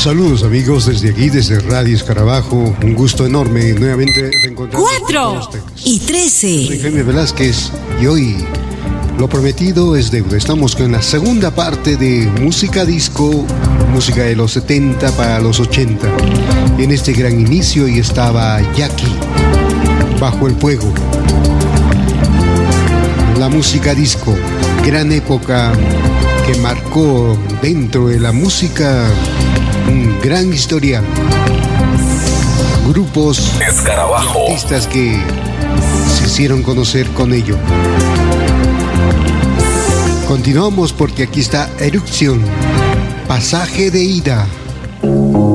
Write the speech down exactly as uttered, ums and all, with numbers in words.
Saludos amigos desde aquí, desde Radio Escarabajo. Un gusto enorme nuevamente reencontrarnos. Cuatro y trece. Soy Jaime Velázquez y hoy lo prometido es deuda. Estamos con la segunda parte de música disco, música de los setenta para los ochenta. En este gran inicio y estaba Jackie, Bajo el Fuego. La música disco, gran época que marcó dentro de la música un gran historial. Grupos, Escarabajo, artistas que se hicieron conocer con ello. Continuamos porque aquí está Erupción, Pasaje de Ida.